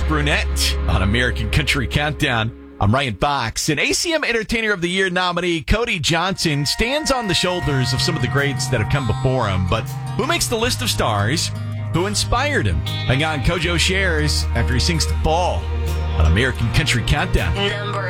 Brunette on American Country Countdown. I'm Ryan Fox, and ACM Entertainer of the Year nominee Cody Johnson stands on the shoulders of some of the greats that have come before him. But who makes the list of stars? Who inspired him? Hang on, Kojo shares after he sings The Fall on American Country Countdown. Number